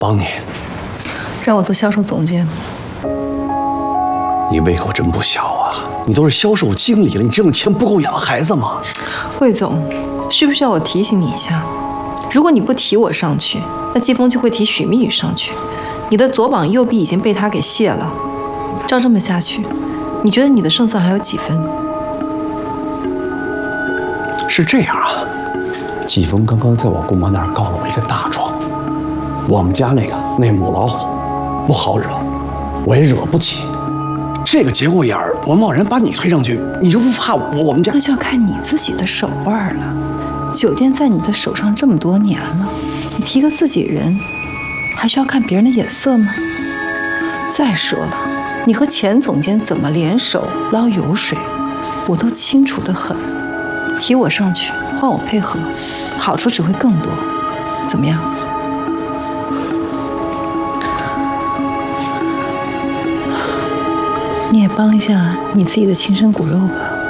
帮你， 让我做销售总监。 你胃口真不小啊！你都是销售经理了，你这种钱不够养孩子吗？ 魏总，需不需要我提醒你一下？如果你不提我上去，那季风就会提许密雨上去。你的左膀右臂已经被他给卸了，照这么下去，你觉得你的胜算还有几分？ 是这样啊，季风刚刚在我姑妈那儿告了我一个大状，我们家那母老虎不好惹，我也惹不起。这个节骨眼儿，我贸然把你推上去，你就不怕我们家？ 那就要看你自己的手腕了。酒店在你的手上这么多年了，你提个自己人，还需要看别人的眼色吗？再说了，你和钱总监怎么联手捞油水，我都清楚得很。提我上去，换我配合，好处只会更多。怎么样？你也帮一下你自己的亲生骨肉吧。